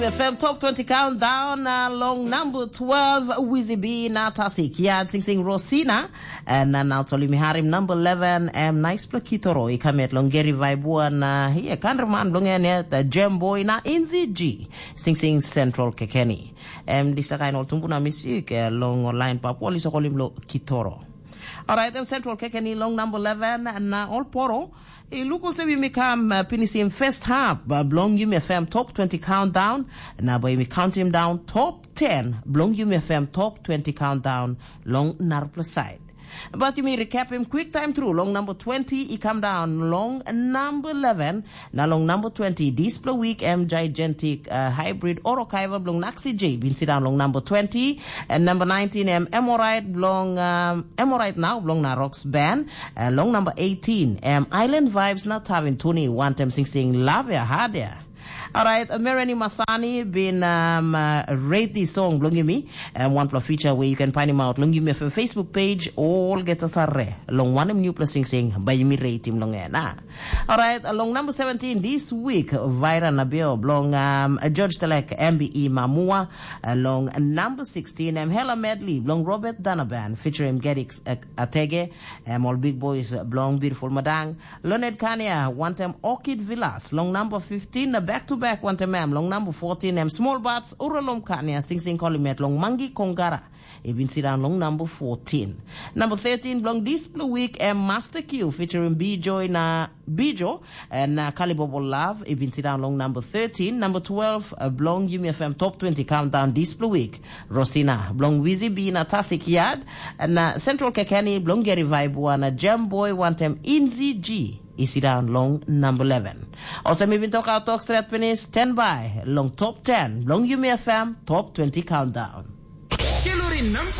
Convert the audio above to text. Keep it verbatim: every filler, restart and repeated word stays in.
F M Top twenty Countdown, uh, long number twelve, Wizzy B, Natasi, Kiad, Sing Sing Rosina, and uh, now Tolimi Harim, number eleven, um, Nice Plakitoro, Ikamet, Longeri Vibuan, uh, here, Kanderman, Longanet, the Gem Boy, na Inzi G, Sing Sing Central Kekeni. Um, this kind of Tumbuna Misik, uh, long online Papua, Lisokolimlo Kitoro. Alright, them Central Kekeni, long number eleven, and uh, all Poro. E local se we come uh, Pinisim first half uh, Blong Yumi F M top twenty countdown. Now by we count him down top ten Blong Yumi F M top twenty countdown long Narpla side. But you may recap him quick time through long number twenty he come down long number eleven now long number twenty display week M gigantic uh, hybrid Orokaiva Blong Naxi J been sit down long number twenty and number nineteen M Emorite Blong um, Emorite now Blong Narox band uh, long number eighteen M Island Vibes not having Tony one time sixteen Lavia Hadia. Alright, Merani Masani been um, uh, rate this song Blongimi and one plus feature where you can find him out Longimi F M Facebook page all get us a re long one new plus sing sing by me rate him long na. Alright, along number seventeen this week Vaira Nabil Blong um, George Telek M B E Mamua along number sixteen um, Hella Medley Blong Robert Danaban featuring Gedix Atege um, all big boys Blong Beautiful Madang Leonard Kanya one time Orchid Villas long number fifteen back to back one time long number fourteen um, Small Bats Uralom Kanya Sing Sing Colimet long Mangi Kongara even sit down long number fourteen. Number thirteen Blong Display Week and Master Q featuring B-Joy na Bijo and uh, Calibobo Love even sit down long number thirteen. Number twelve uh, Blong Yumi F M Top twenty Countdown Display Week Rosina Blong Wizzy B na Tasik Yad and uh, Central Kekeni Blong Geri Vibe one a Gem Boy one time Inzi G is it down long number eleven. Also maybe talk out talk straight penis stand by long top ten Blong Yumi F M Top twenty Countdown.